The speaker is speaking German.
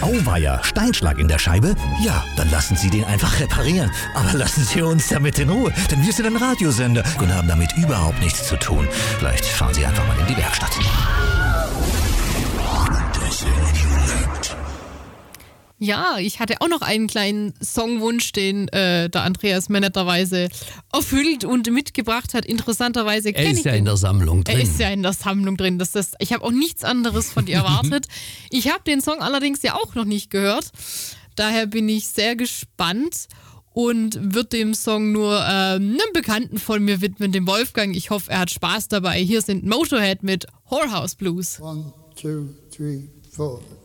Auweia, Steinschlag in der Scheibe? Ja, dann lassen Sie den einfach reparieren. Aber lassen Sie uns damit in Ruhe, denn wir sind ein Radiosender und haben damit überhaupt nichts zu tun. Vielleicht fahren Sie einfach mal in die Werkstatt. Ja, ich hatte auch noch einen kleinen Songwunsch, den der Andreas mir netterweise erfüllt und mitgebracht hat. Interessanterweise kenne ich Er ist ja in der Sammlung drin. Er ist ja in der Sammlung drin. Ich habe auch nichts anderes von dir erwartet. Ich habe den Song allerdings ja auch noch nicht gehört. Daher bin ich sehr gespannt und würde dem Song nur einem Bekannten von mir widmen, dem Wolfgang. Ich hoffe, er hat Spaß dabei. Hier sind Motorhead mit Whorehouse Blues. 1, 2, 3, 4